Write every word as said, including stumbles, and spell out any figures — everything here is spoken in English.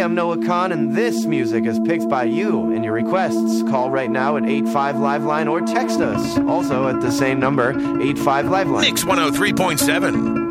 I'm Noah Kahn, and this music is picked by you and your requests. Call right now at eight five Liveline or text us, also at the same number, eight five Liveline. Mix one oh three point seven.